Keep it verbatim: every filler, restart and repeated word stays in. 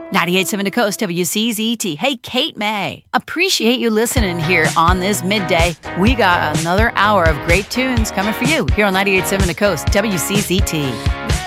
ninety-eight point seven The Coast, W C Z T. Hey, Kate May. Appreciate you listening here on this midday. We got another hour of great tunes coming for you here on ninety-eight point seven The Coast, W C Z T.